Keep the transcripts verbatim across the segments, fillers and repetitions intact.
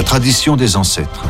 La tradition des ancêtres.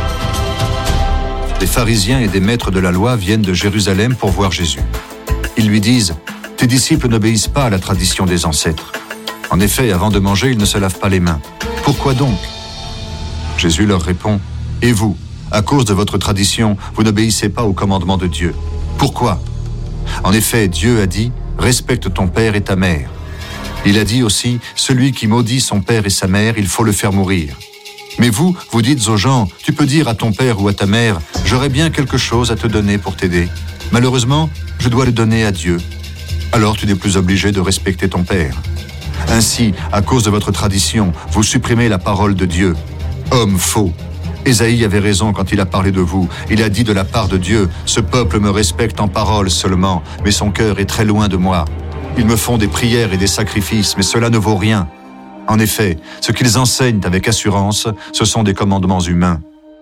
Des pharisiens et des maîtres de la loi viennent de Jérusalem pour voir Jésus. Ils lui disent « Tes disciples n'obéissent pas à la tradition des ancêtres. En effet, avant de manger, ils ne se lavent pas les mains. Pourquoi donc ?» Jésus leur répond « Et vous, à cause de votre tradition, vous n'obéissez pas au commandement de Dieu. Pourquoi ? En effet, Dieu a dit « Respecte ton père et ta mère ». Il a dit aussi « Celui qui maudit son père et sa mère, il faut le faire mourir ». Mais vous, vous dites aux gens, tu peux dire à ton père ou à ta mère, j'aurais bien quelque chose à te donner pour t'aider. Malheureusement, je dois le donner à Dieu. Alors tu n'es plus obligé de respecter ton père. Ainsi, à cause de votre tradition, vous supprimez la parole de Dieu. Homme faux. Ésaïe avait raison quand il a parlé de vous. Il a dit de la part de Dieu, ce peuple me respecte en parole seulement, mais son cœur est très loin de moi. Ils me font des prières et des sacrifices, mais cela ne vaut rien. En effet, ce qu'ils enseignent avec assurance, ce sont des commandements humains.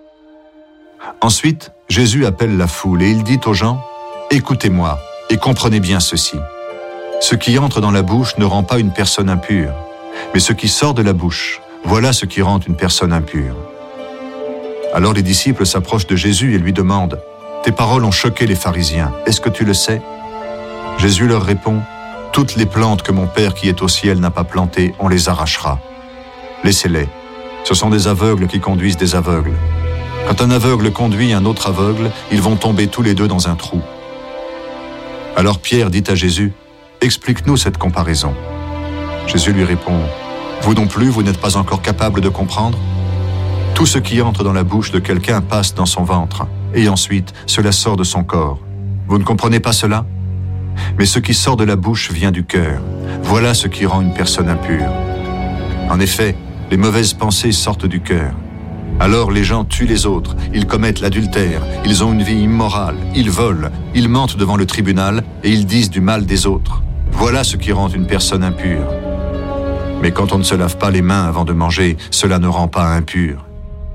Ensuite, Jésus appelle la foule et il dit aux gens « Écoutez-moi et comprenez bien ceci. Ce qui entre dans la bouche ne rend pas une personne impure, mais ce qui sort de la bouche, voilà ce qui rend une personne impure. » Alors les disciples s'approchent de Jésus et lui demandent « Tes paroles ont choqué les pharisiens, est-ce que tu le sais ?» Jésus leur répond « Toutes les plantes que mon Père qui est au ciel n'a pas plantées, on les arrachera. Laissez-les. Ce sont des aveugles qui conduisent des aveugles. Quand un aveugle conduit un autre aveugle, ils vont tomber tous les deux dans un trou. » Alors Pierre dit à Jésus, « Explique-nous cette comparaison. » Jésus lui répond, « Vous non plus, vous n'êtes pas encore capable de comprendre ? Tout ce qui entre dans la bouche de quelqu'un passe dans son ventre, et ensuite cela sort de son corps. Vous ne comprenez pas cela ? Mais ce qui sort de la bouche vient du cœur. Voilà ce qui rend une personne impure. En effet, les mauvaises pensées sortent du cœur. Alors les gens tuent les autres, ils commettent l'adultère, ils ont une vie immorale, ils volent, ils mentent devant le tribunal et ils disent du mal des autres. Voilà ce qui rend une personne impure. Mais quand on ne se lave pas les mains avant de manger, cela ne rend pas impur.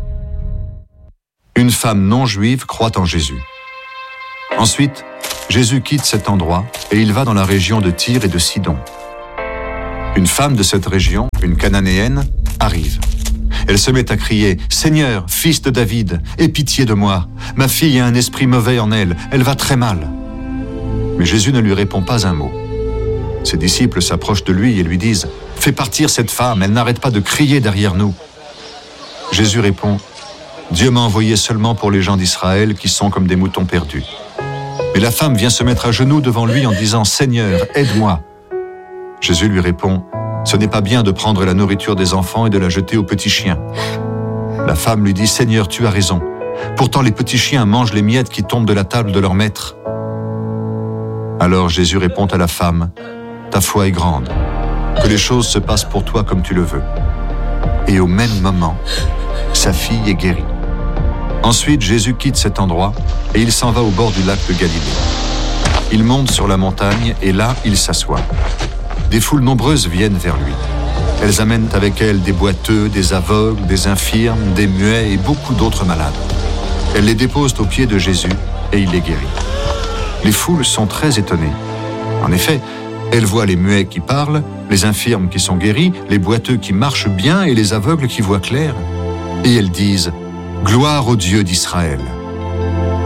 Une femme non juive croit en Jésus. Ensuite, Jésus quitte cet endroit et il va dans la région de Tyr et de Sidon. Une femme de cette région, une cananéenne, arrive. Elle se met à crier « Seigneur, fils de David, aie pitié de moi. Ma fille a un esprit mauvais en elle, elle va très mal. » Mais Jésus ne lui répond pas un mot. Ses disciples s'approchent de lui et lui disent « Fais partir cette femme, elle n'arrête pas de crier derrière nous. » Jésus répond « Dieu m'a envoyé seulement pour les gens d'Israël qui sont comme des moutons perdus. » Mais la femme vient se mettre à genoux devant lui en disant « Seigneur, aide-moi » Jésus lui répond « Ce n'est pas bien de prendre la nourriture des enfants et de la jeter aux petits chiens. » La femme lui dit « Seigneur, tu as raison. Pourtant les petits chiens mangent les miettes qui tombent de la table de leur maître. » Alors Jésus répond à la femme « Ta foi est grande. Que les choses se passent pour toi comme tu le veux. » Et au même moment, sa fille est guérie. Ensuite, Jésus quitte cet endroit et il s'en va au bord du lac de Galilée. Il monte sur la montagne et là, il s'assoit. Des foules nombreuses viennent vers lui. Elles amènent avec elles des boiteux, des aveugles, des infirmes, des muets et beaucoup d'autres malades. Elles les déposent aux pieds de Jésus et il les guérit. Les foules sont très étonnées. En effet, elles voient les muets qui parlent, les infirmes qui sont guéris, les boiteux qui marchent bien et les aveugles qui voient clair. Et elles disent « Gloire au Dieu d'Israël »